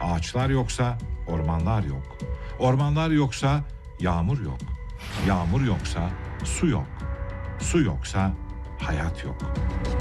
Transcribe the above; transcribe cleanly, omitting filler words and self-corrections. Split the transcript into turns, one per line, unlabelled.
Ağaçlar yoksa ormanlar yok. Ormanlar yoksa yağmur yok. Yağmur yoksa su yok. Su yoksa hayat yok.